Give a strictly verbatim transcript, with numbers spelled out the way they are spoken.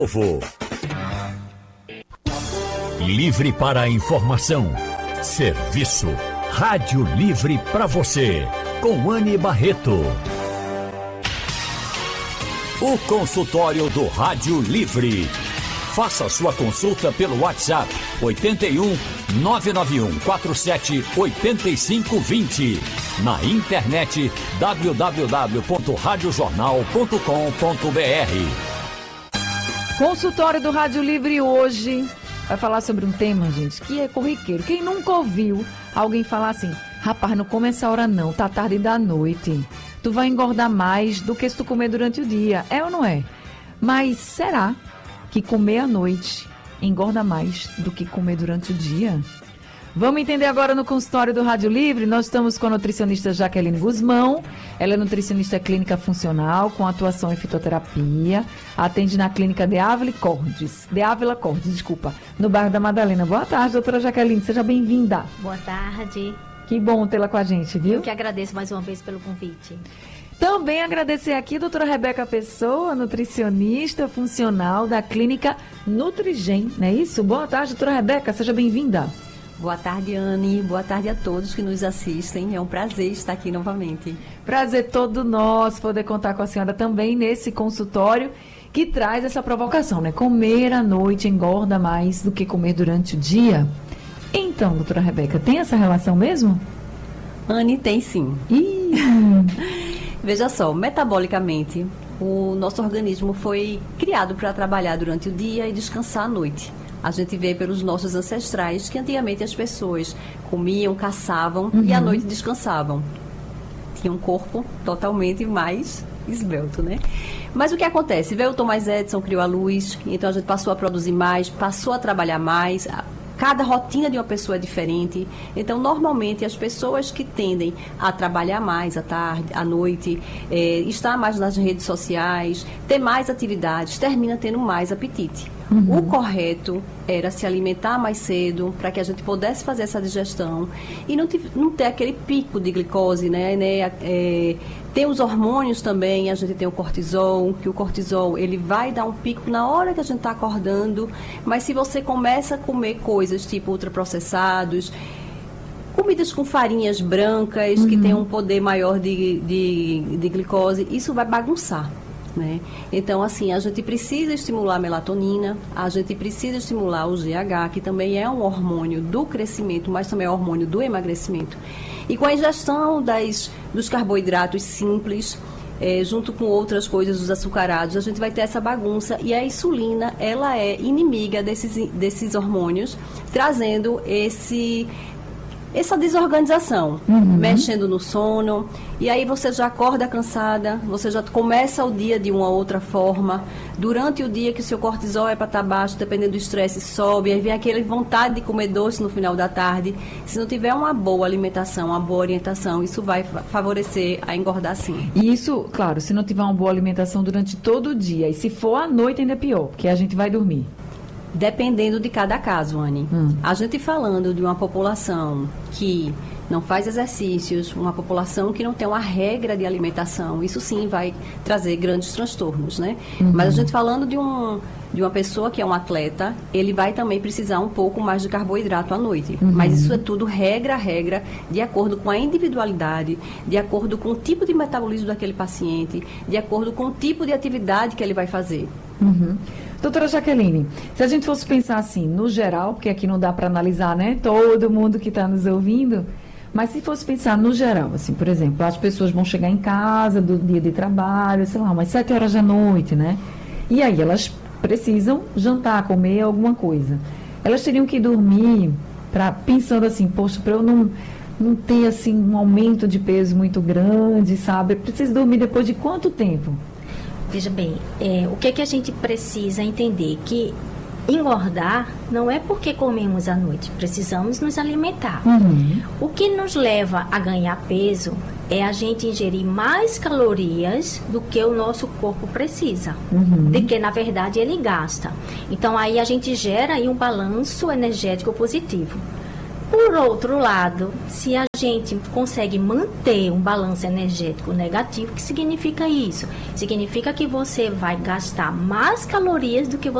Novo. Livre para a informação. Serviço. Rádio Livre para você. Com Anne Barreto. O consultório do Rádio Livre. Faça sua consulta pelo WhatsApp oito um nove nove um quatro sete oito cinco dois zero. Na internet w w w ponto rádio jornal ponto com ponto b r. Consultório do Rádio Livre hoje vai falar sobre um tema, gente, que é corriqueiro. Quem nunca ouviu alguém falar assim: rapaz, não come essa hora não, tá tarde da noite. Tu vai engordar mais do que se tu comer durante o dia. É ou não é? Mas será que comer à noite engorda mais do que comer durante o dia? Vamos entender agora no consultório do Rádio Livre. Nós estamos com a nutricionista Jaqueline Guzmão. Ela é nutricionista clínica funcional com atuação em fitoterapia. Atende na clínica de Ávila Cordes. De Ávila Cordes, desculpa. No bairro da Madalena. Boa tarde, doutora Jaqueline. Seja bem-vinda. Boa tarde. Que bom tê-la com a gente, viu? Eu que agradeço mais uma vez pelo convite. Também agradecer aqui a doutora Rebeca Pessoa, nutricionista funcional da clínica Nutrigen, não é isso? Boa tarde, doutora Rebeca, seja bem-vinda. Boa tarde, Anne. Boa tarde a todos que nos assistem. É um prazer estar aqui novamente. Prazer todo nosso poder contar com a senhora também nesse consultório que traz essa provocação, né? Comer à noite engorda mais do que comer durante o dia. Então, doutora Rebeca, tem essa relação mesmo? Anne, tem sim. Ih. Veja só, metabolicamente, o nosso organismo foi criado para trabalhar durante o dia e descansar à noite. A gente vê pelos nossos ancestrais que antigamente as pessoas comiam, caçavam uhum. e à noite descansavam. Tinha um corpo totalmente mais esbelto, né? Mas o que acontece? Veio o Thomas Edison, criou a luz, então a gente passou a produzir mais, passou a trabalhar mais. Cada rotina de uma pessoa é diferente. Então, normalmente, as pessoas que tendem a trabalhar mais à tarde, à noite, é, estar mais nas redes sociais, ter mais atividades, termina tendo mais apetite. Uhum. O correto era se alimentar mais cedo, para que a gente pudesse fazer essa digestão e não, não ter aquele pico de glicose, né? né? É, tem os hormônios também, a gente tem o cortisol, que o cortisol ele vai dar um pico na hora que a gente está acordando, mas se você começa a comer coisas tipo ultraprocessados, comidas com farinhas brancas, uhum. que tem um poder maior de, de, de glicose, isso vai bagunçar. Né? Então, assim, a gente precisa estimular a melatonina, a gente precisa estimular o G H, que também é um hormônio do crescimento, mas também é um hormônio do emagrecimento. E com a ingestão das, dos carboidratos simples, é, junto com outras coisas, os açucarados, a gente vai ter essa bagunça. E a insulina, ela é inimiga desses, desses hormônios, trazendo esse... essa desorganização, uhum. mexendo no sono, e aí você já acorda cansada, você já começa o dia de uma outra forma. Durante o dia que o seu cortisol é para estar baixo, dependendo do estresse, sobe, aí vem aquela vontade de comer doce no final da tarde. Se não tiver uma boa alimentação, uma boa orientação, isso vai favorecer a engordar sim. E isso, claro, se não tiver uma boa alimentação durante todo o dia, e se for à noite ainda é pior, porque a gente vai dormir. Dependendo de cada caso, Anne. Hum. A gente falando de uma população que não faz exercícios, uma população que não tem uma regra de alimentação, isso sim vai trazer grandes transtornos, né? Uhum. Mas a gente falando de, um, de uma pessoa que é um atleta, ele vai também precisar um pouco mais de carboidrato à noite. Uhum. Mas isso é tudo regra a regra, de acordo com a individualidade, de acordo com o tipo de metabolismo daquele paciente, de acordo com o tipo de atividade que ele vai fazer. Uhum. Doutora Jaqueline, se a gente fosse pensar assim, no geral, porque aqui não dá para analisar, né, todo mundo que está nos ouvindo, mas se fosse pensar no geral, assim, por exemplo, as pessoas vão chegar em casa do dia de trabalho, sei lá, umas sete horas da noite, né, e aí elas precisam jantar, comer alguma coisa. Elas teriam que dormir, pra, pensando assim, poxa, para eu não, não ter, assim, um aumento de peso muito grande, sabe, eu preciso dormir depois de quanto tempo? Veja bem, é, o que é que a gente precisa entender? Que engordar não é porque comemos à noite, precisamos nos alimentar. Uhum. O que nos leva a ganhar peso é a gente ingerir mais calorias do que o nosso corpo precisa, uhum. de que na verdade ele gasta. Então aí a gente gera aí um balanço energético positivo. Por outro lado, se a gente consegue manter um balanço energético negativo, o que significa isso? Significa que você vai gastar mais calorias do que você